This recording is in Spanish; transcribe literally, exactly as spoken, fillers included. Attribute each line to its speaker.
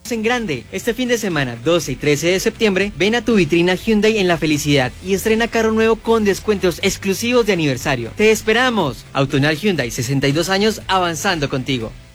Speaker 1: en grande. Este fin de semana, doce y trece de septiembre, ven a tu vitrina Hyundai en La Felicidad y estrena carro nuevo con descuentos exclusivos de aniversario. ¡Te esperamos! Autonal Hyundai, sesenta y dos años avanzando contigo.